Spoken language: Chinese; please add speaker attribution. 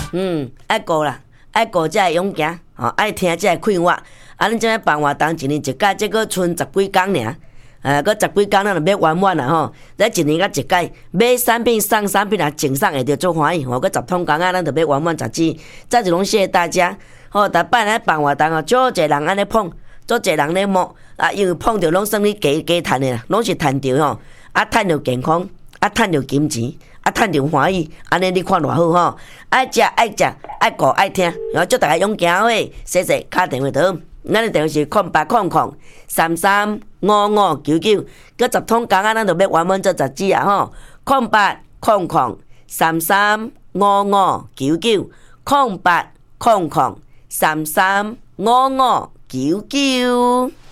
Speaker 1: 爱顾啦，爱顾才会勇行，爱听才会快活。恁即摆办活动一年一届，这个剩10几工尔，搁10几工咱就要圆满啦吼。咱一年甲一届，买产品送产品啊，赠送会着足欢喜吼。搁10通工啊，咱就要圆满10支。再一拢谢谢大家，逐摆来办活动足侪人安尼捧，足侪人咧摸，因为捧着拢算你加趁的啦，拢是趁着吼，趁着健康，趁着金钱。趁着欢喜，安尼你看偌好吼！爱食爱食爱顾爱听，然后祝大家勇行伙，谢谢打电话倒。咱的电话是0800335599，搁10通工啊，咱就要圆满做10支啊吼！0800335599，0800335599。